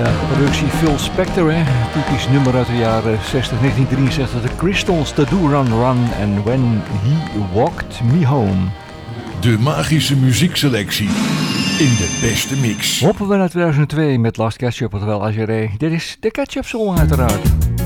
Productie Phil Spector, hè? Typisch nummer uit de jaren 60, 1963. The Crystals, The Do Run Run and When He Walked Me Home. De magische muziekselectie in de beste mix. Hoppen we naar 2002 met Last Ketchup, oftewel Algeré. Dit is de Ketchup Song uiteraard.